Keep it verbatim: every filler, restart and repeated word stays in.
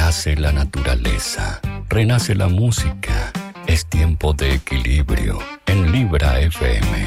Renace la naturaleza, renace la música. Es tiempo de equilibrio en Libra F M.